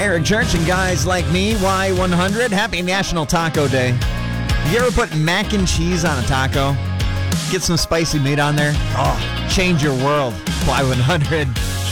Eric Church and guys like me, Y100. Happy National Taco Day. You ever put mac and cheese on a taco? Get some spicy meat on there. Oh, change your world. Y100.